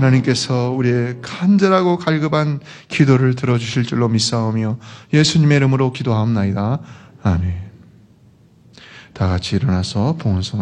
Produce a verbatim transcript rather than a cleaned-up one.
하나님께서 우리의 간절하고 갈급한 기도를 들어주실 줄로 믿사오며 예수님의 이름으로 기도하옵나이다. 아멘. 다 같이 일어나서 봉헌성